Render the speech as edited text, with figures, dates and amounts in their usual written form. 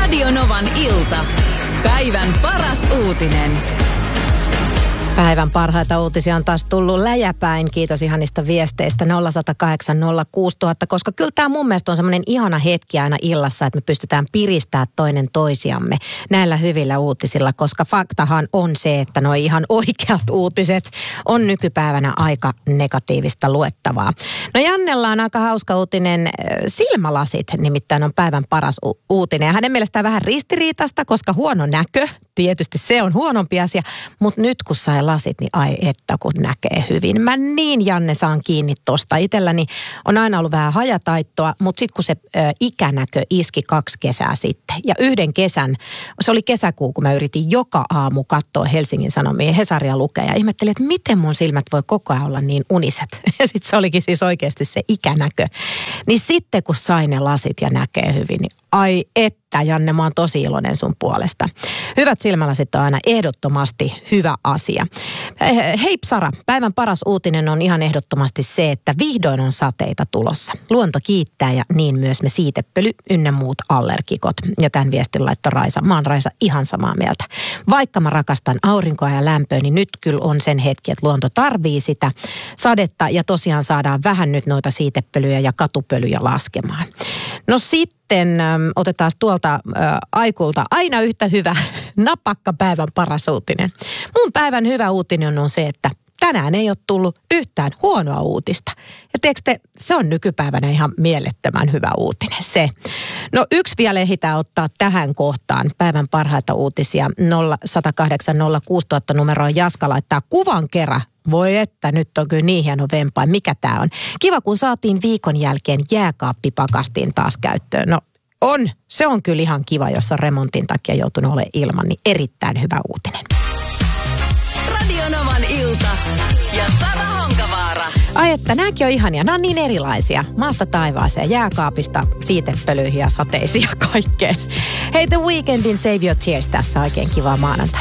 Radio Novan ilta. Päivän paras uutinen. Päivän parhaita uutisia on taas tullut läjäpäin. Kiitos ihanista viesteistä 0108 06000, koska kyllä tämä mun mielestä on semmoinen ihana hetki aina illassa, että me pystytään piristämään toinen toisiamme näillä hyvillä uutisilla, koska faktahan on se, että nuo ihan oikeat uutiset on nykypäivänä aika negatiivista luettavaa. No Jannella on aika hauska uutinen. Silmälasit nimittäin on päivän paras uutinen ja hänen mielestään vähän ristiriitasta, koska huono näkö, tietysti se on huonompi asia, mutta nyt kun sai lasit, niin ai että kun näkee hyvin. Mä niin, Janne, saan kiinni tosta. Itselläni on aina ollut vähän hajataittoa, mutta sitten kun se ikänäkö iski 2 kesää sitten. Ja yhden kesän, se oli kesäkuu, kun mä yritin joka aamu katsoa Helsingin Sanomia, Hesaria lukea. Ja ihmettelin, että miten mun silmät voi koko ajan olla niin uniset. Ja sitten se olikin siis oikeasti se ikänäkö. Niin sitten kun sai ne lasit ja näkee hyvin, niin ai että, Janne, mä oon tosi iloinen sun puolesta. Hyvät silmälasit on aina ehdottomasti hyvä asia. Hei Sara, päivän paras uutinen on ihan ehdottomasti se, että vihdoin on sateita tulossa. Luonto kiittää ja niin myös me siitepöly ynnä muut allergikot. Ja tämän viestin laittoi Raisa. Mä oon Raisa ihan samaa mieltä. Vaikka mä rakastan aurinkoa ja lämpöä, niin nyt kyllä on sen hetki, että luonto tarvii sitä sadetta ja tosiaan saadaan vähän nyt noita siitepölyjä ja katupölyjä laskemaan. No sitten otetaan tuolta Aikulta aina yhtä hyvä napakka päivän paras uutinen. Mun päivän hyvä uutinen on se, että tänään ei ole tullut yhtään huonoa uutista. Ja tiedätkö te, se on nykypäivänä ihan mielettömän hyvä uutinen se. No yksi vielä ehditään ottaa tähän kohtaan päivän parhaita uutisia 0108 06000 numeroon Jaska laittaa kuvan kerran. Voi että, nyt on kyllä niin hieno vempain. Mikä tää on? Kiva, kun saatiin viikon jälkeen jääkaappipakastin taas käyttöön. No se on kyllä ihan kiva, jos on remontin takia joutunut olemaan ilman, niin erittäin hyvä uutinen. Radio Novan ilta ja Sara Honkavaara. Ai että, nämäkin on ihania. Nämä on niin erilaisia. Maasta taivaaseen, jääkaapista, siitepölyihin ja sateisiin ja kaikkeen. Hei, The Weekndin Save Your Tears tässä. Oikein kivaa maanantai.